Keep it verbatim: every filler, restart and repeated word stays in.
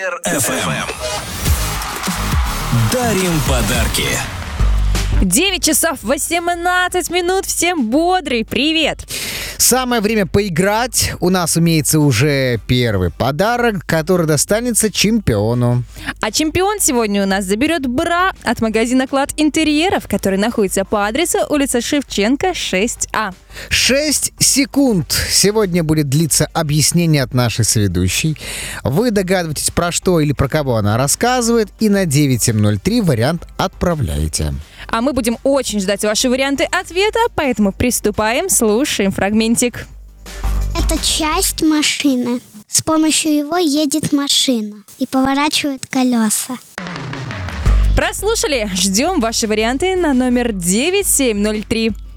эф эм. Дарим подарки. девять часов восемнадцать минут. Всем бодрый привет! Самое время поиграть. У нас имеется уже первый подарок, который достанется чемпиону. А чемпион сегодня у нас заберет бра от магазина «Клад интерьеров», который находится по адресу улица Шевченко, шесть А. Шесть секунд. Сегодня будет длиться объяснение от нашей соведущей. Вы догадываетесь, про что или про кого она рассказывает, и на девять семь ноль три вариант отправляете. А мы будем очень ждать ваши варианты ответа, поэтому приступаем, слушаем фрагментик. Это часть машины. С помощью его едет машина и поворачивает колеса. Прослушали? Ждем ваши варианты на номер девять семь ноль три.